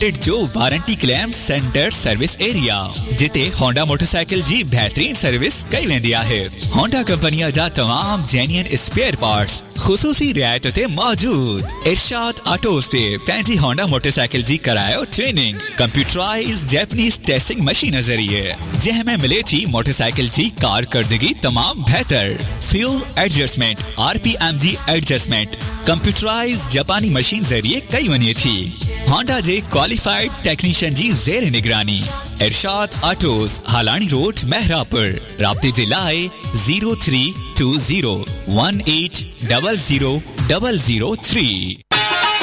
Limited जो warranty claim centre service area जिते Honda motorcycle जी बेहतरीन सर्विस कई वेंदी आहे। होंडा कंपनी जा तमाम जेन्युइन स्पेयर पार्ट्स खुसूसी रियायत ते मौजूद। इरशाद ऑटोस ते पंहिंजी होंडा मोटरसाइकिल जी करायो training computerise Japanese testing machine ज़रिए जंहिंमें मिले थी मोटरसाइकिल जी कारकर्दगी तमाम बेहतर। Fuel adjustment RPMG adjustment computerise जापानी मशीन ज़रिए कई वञे थी। होंडा जे क्वालिफाइड टेक्नीशियन जी ज़ेर निगरानी। इरशाद ऑटोस हालानी रोड महरापुर। राब्ते जे लाए 0320180003।